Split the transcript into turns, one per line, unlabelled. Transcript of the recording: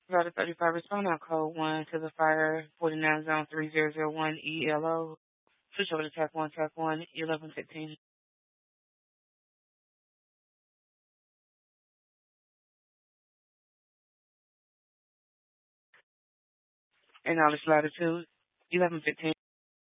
Router 35, respond out code 1 to the fire 49 zone 3001 ELO. Switch over to TAC 1, 1115. Acknowledge latitude 1115.